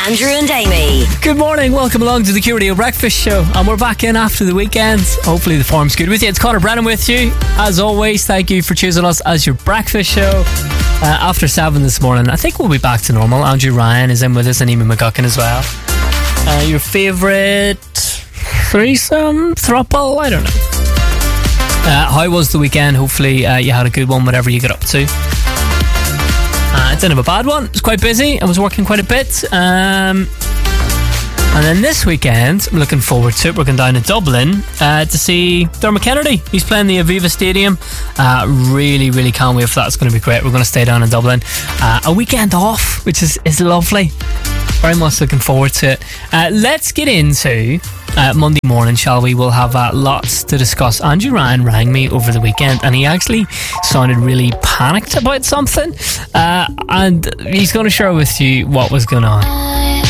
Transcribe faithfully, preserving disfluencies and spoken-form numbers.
Andrew and Amy. Good morning, welcome along to the Q Radio Breakfast Show, and we're back in after the weekend. Hopefully the form's good with you. It's Conor Brennan with you. As always, thank you for choosing us as your breakfast show. Uh, after seven this morning, I think we'll be back to normal. Andrew Ryan is in with us and Amy McGuckin as well. Uh, your favourite threesome, throuple, I don't know. Uh, how was the weekend? Hopefully uh, you had a good one, whatever you got up to. Uh, it didn't have a bad one. It was quite busy. I was working quite a bit. Um, and then this weekend, I'm looking forward to it. We're going down to Dublin uh, to see Dermot Kennedy. He's playing the Aviva Stadium. Uh, really, really can't wait for that. It's going to be great. We're going to stay down in Dublin. Uh, a weekend off, which is, is lovely. Very much looking forward to it. Uh, let's get into uh, Monday morning, shall we? We'll have uh, lots to discuss. Andrew Ryan rang me over the weekend and he actually sounded really panicked about something. Uh, and he's going to share with you what was going on.